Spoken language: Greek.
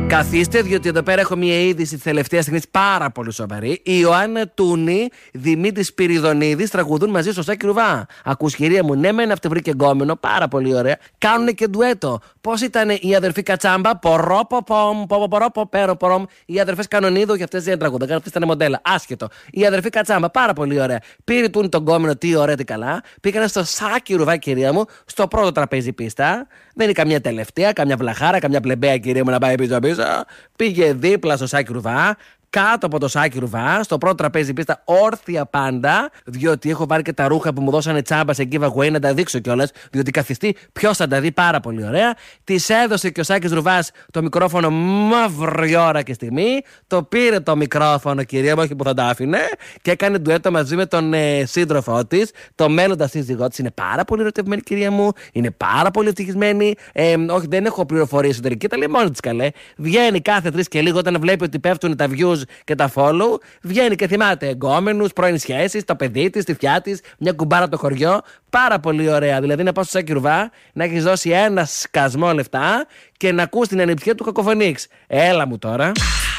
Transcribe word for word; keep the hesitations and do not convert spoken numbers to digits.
Καθίστε, διότι εδώ πέρα έχω μια είδηση τη τελευταία στιγμή πάρα πολύ σοβαρή. Η Ιωάννα Τούνη, Δημήτρη Σπυριδονίδη τραγουδούν μαζί στο Σάκη Ρουβά. Ακούς, κυρία μου, ναι, μεν αυτή βρήκε γκόμενο, πάρα πολύ ωραία. Κάνουν και ντουέτο. Πώς ήταν η αδερφή Κατσάμπα, πορόποπομ, ποποπορόποπεροπορόμ. Οι αδερφές Κανονίδου, και αυτές δεν τραγουδούν, αυτές ήταν μοντέλα. Άσχετο. Η αδερφή Κατσάμπα, πάρα πολύ ωραία. Πήρε τούν τον γκόμενο, τι ωραία, τι καλά. Πήγανε στο Σάκη Ρουβά, κυρία μου, στο πρώτο τραπέζι πίστα. Δεν είναι καμιά τελευταία, καμιά βλαχάρα, καμιά πλεμπαία, κυρία μου, να πάει πίσω-πίσω. Πήγε δίπλα στο Σάκη Ρουβά, κάτω από το Σάκη Ρουβά, στο πρώτο τραπέζι πίστα, όρθια πάντα, διότι έχω βάλει και τα ρούχα που μου δώσανε τσάμπα σε giveaway να τα δείξω κιόλας, διότι καθιστεί ποιος θα τα δει πάρα πολύ ωραία. Της έδωσε και ο Σάκης Ρουβάς το μικρόφωνο μαύρη ώρα και στιγμή. Το πήρε το μικρόφωνο, κυρία μου, όχι που θα τα άφηνε, και έκανε ντουέτο μαζί με τον ε, σύντροφό της, το μέλλοντα σύζυγό της. Είναι πάρα πολύ ερωτευμένη, κυρία μου, είναι πάρα πολύ ευτυχισμένη. Ε, όχι, δεν έχω πληροφορία εσωτερική, τα λέει μόνη της καλέ. Βγαίνει κάθε τρεις και λίγο όταν βλέπει ότι πέφτουν τα views και τα follow, βγαίνει και θυμάται εγκόμενους, πρώην σχέσεις, το παιδί της, τη θιά της, μια κουμπάρα από το χωριό. Πάρα πολύ ωραία. Δηλαδή να πας στο Σάκη Ρουβά, να έχεις δώσει ένα σκασμό λεφτά και να ακούς την ανιψιά του Κακοφωνίξ. Έλα μου τώρα.